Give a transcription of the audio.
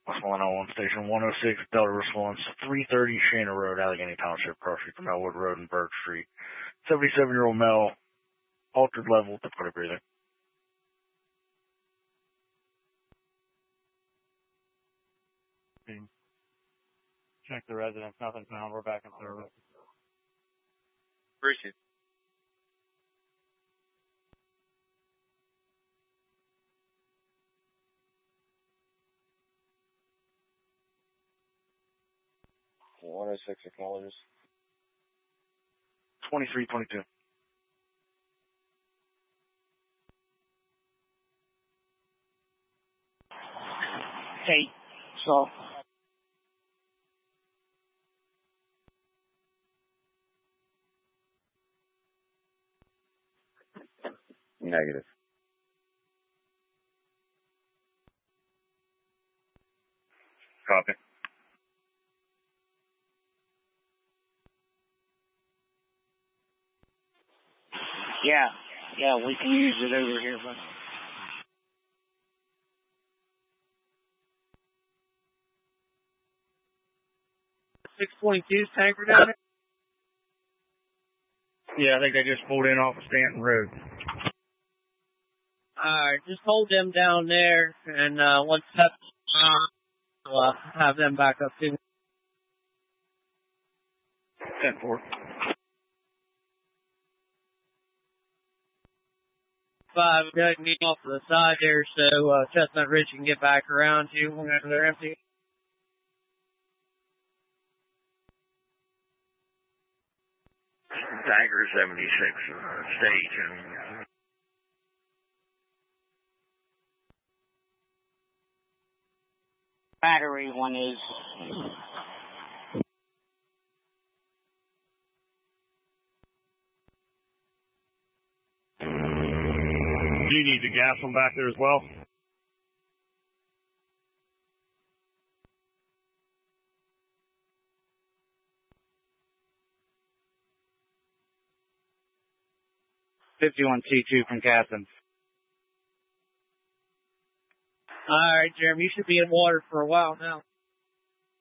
101 Station 106, Delta Response, 330 Shana Road, Allegheny Township, cross street from Elwood Road and Burke Street. 77-year-old male, altered level, difficulty breathing. Check the residence, nothing found, we're back in service. Appreciate it. One 106 acknowledges. 2322. Hey, so. Negative. Copy. Yeah, we can use it over here, but. 622's tanker down there? Yeah, I think they just pulled in off of Stanton Road. Alright, just hold them down there, and once Pep's we'll have them back up too. 10-4. 5, me off to the side there so Chestnut Ridge can get back around you whenever they're empty. Tiger 76 stage. Battery one is. Do you need the gas one back there as well? T2 from Captain. Alright, Jeremy, you should be in water for a while now.